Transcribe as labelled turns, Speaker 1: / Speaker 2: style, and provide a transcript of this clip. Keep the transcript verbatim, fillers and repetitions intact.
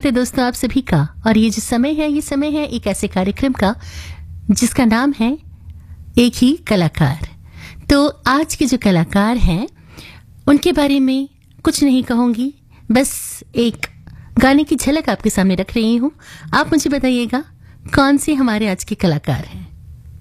Speaker 1: है दोस्तों आप सभी का। और ये जो समय है ये समय है एक ऐसे कार्यक्रम का जिसका नाम है एक ही कलाकार। तो आज के जो कलाकार हैं उनके बारे में कुछ नहीं कहूंगी, बस एक गाने की झलक आपके सामने रख रही हूं। आप मुझे बताइएगा कौन से हमारे आज के कलाकार हैं।